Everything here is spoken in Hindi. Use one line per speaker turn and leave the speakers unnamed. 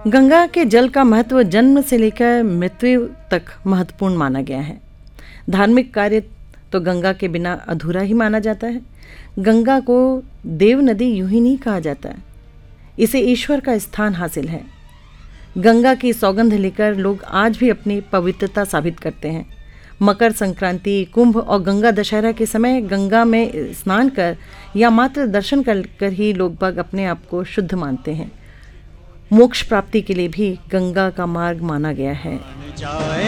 गंगा के जल का महत्व जन्म से लेकर मृत्यु तक महत्वपूर्ण माना गया है। धार्मिक कार्य तो गंगा के बिना अधूरा ही माना जाता है। गंगा को देव नदी यूं ही नहीं कहा जाता है, इसे ईश्वर का स्थान हासिल है। गंगा की सौगंध लेकर लोग आज भी अपनी पवित्रता साबित करते हैं। मकर संक्रांति, कुंभ और गंगा दशहरा के समय गंगा में स्नान कर या मात्र दर्शन कर ही लोग बाग अपने आप को शुद्ध मानते हैं। मोक्ष प्राप्ति के लिए भी गंगा का मार्ग माना गया है।